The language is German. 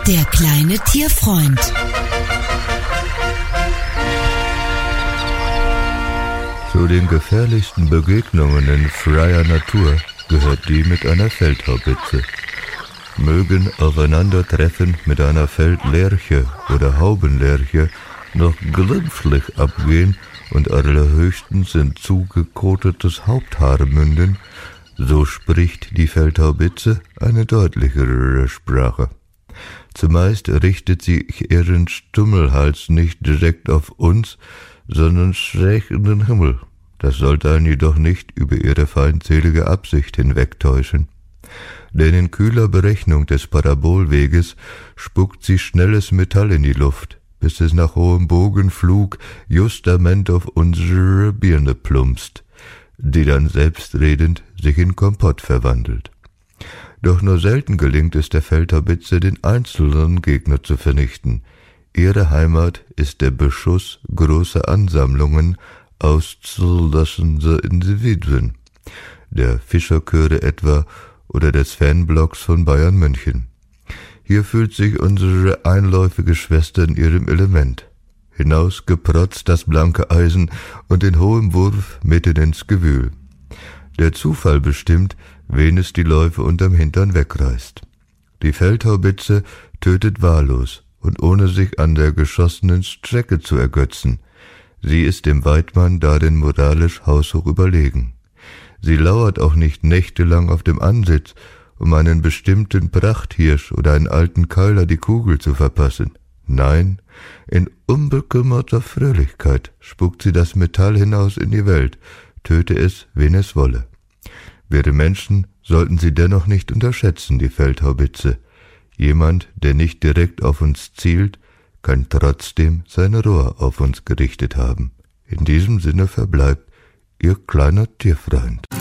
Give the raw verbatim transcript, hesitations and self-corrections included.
Der kleine Tierfreund. Zu den gefährlichsten Begegnungen in freier Natur gehört die mit einer Feldhaubitze. Mögen Aufeinandertreffen mit einer Feldlerche oder Haubenlerche noch glimpflich abgehen und allerhöchstens in zugekotetes Haupthaar münden, so spricht die Feldhaubitze eine deutlichere Sprache. Zumeist richtet sie ihren Stummelhals nicht direkt auf uns, sondern schräg in den Himmel. Das sollte einen jedoch nicht über ihre feindselige Absicht hinwegtäuschen. Denn in kühler Berechnung des Parabolweges spuckt sie schnelles Metall in die Luft, bis es nach hohem Bogenflug justament auf unsere Birne plumpst, die dann selbstredend sich in Kompott verwandelt. Doch nur selten gelingt es der Feldhaubitze, den einzelnen Gegner zu vernichten. Ihre Heimat ist der Beschuss großer Ansammlungen auszulassender Individuen, der Fischerchöre etwa oder des Fanblocks von Bayern München. Hier fühlt sich unsere einläufige Schwester in ihrem Element. Hinausgeprotzt das blanke Eisen und in hohem Wurf mitten ins Gewühl. Der Zufall bestimmt, wen es die Läufe unterm Hintern wegreißt. Die Feldhaubitze tötet wahllos und ohne sich an der geschossenen Strecke zu ergötzen. Sie ist dem Weidmann darin moralisch haushoch überlegen. Sie lauert auch nicht nächtelang auf dem Ansitz, um einen bestimmten Prachthirsch oder einen alten Keiler die Kugel zu verpassen. Nein, in unbekümmerter Fröhlichkeit spuckt sie das Metall hinaus in die Welt, töte es, wen es wolle. Wir Menschen sollten sie dennoch nicht unterschätzen, die Feldhaubitze. Jemand, der nicht direkt auf uns zielt, kann trotzdem sein Rohr auf uns gerichtet haben. In diesem Sinne verbleibt Ihr kleiner Tierfreund.